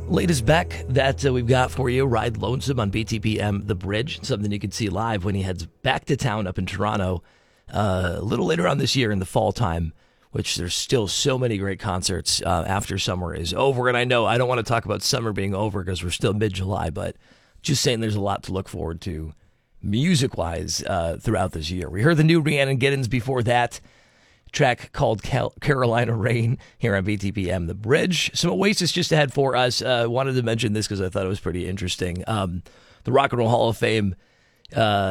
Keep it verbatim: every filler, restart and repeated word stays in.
Latest Beck that uh, we've got for you, Ride Lonesome on B T P M The Bridge, something you can see live when he heads back to town up in Toronto uh, a little later on this year in the fall time, which there's still so many great concerts uh, after summer is over. And I know I don't want to talk about summer being over because we're still mid-July, but just saying there's a lot to look forward to music-wise uh, throughout this year. We heard the new Rhiannon Giddens before that, track called Cal- Carolina Rain here on B T P M The Bridge. Some Oasis just ahead for us. Uh, wanted to mention this because I thought it was pretty interesting. Um, the Rock and Roll Hall of Fame uh,